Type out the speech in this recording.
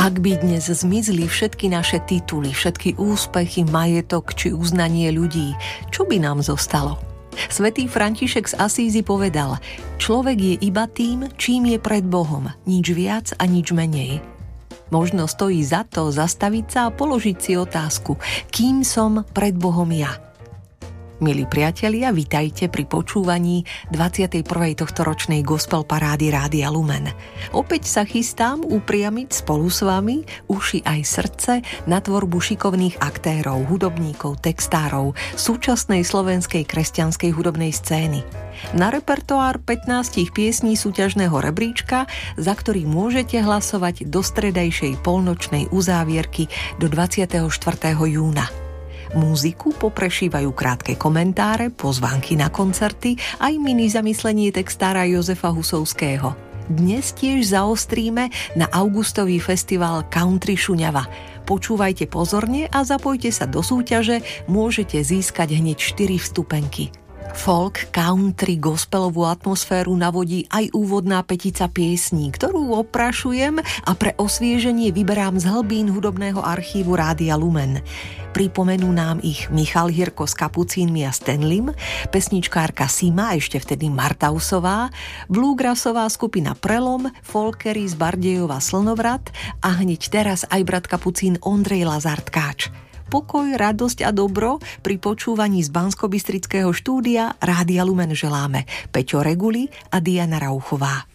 Ak by dnes zmizli všetky naše tituly, všetky úspechy, majetok či uznanie ľudí, čo by nám zostalo? Svätý František z Asízy povedal: človek je iba tým, čím je pred Bohom, nič viac a nič menej. Možno stojí za to zastaviť sa a položiť si otázku: kým som pred Bohom ja? Milí priatelia, vitajte pri počúvaní 21. tohtoročnej gospel parády Rádia Lumen. Opäť sa chystám upriamiť spolu s vami uši aj srdce na tvorbu šikovných aktérov, hudobníkov, textárov súčasnej slovenskej kresťanskej hudobnej scény. Na repertoár 15 piesní súťažného rebríčka, za ktorý môžete hlasovať do stredajšej polnočnej uzávierky do 24. júna. Múziku poprešívajú krátke komentáre, pozvánky na koncerty aj mini zamyslenie textára Jozefa Husovského. Dnes tiež zaostríme na augustový festival Country Šuňava. Počúvajte pozorne a zapojte sa do súťaže, môžete získať hneď 4 vstupenky. Folk, country, gospelovú atmosféru navodí aj úvodná petica piesní, ktorú oprašujem a pre osvieženie vyberám z hlbín hudobného archívu Rádia Lumen. Pripomenú nám ich Michal Hirko s Kapucínmi a Stanleym, pesničkárka Sima, ešte vtedy Martausová, bluegrassová skupina Prelom, folkery z Bardejova Slnovrat a hneď teraz aj brat Kapucín Ondrej Lazar Tkáč. Pokoj, radosť a dobro pri počúvaní z Banskobystrického štúdia Rádia Lumen želáme Peťo Reguli a Diana Rauchová.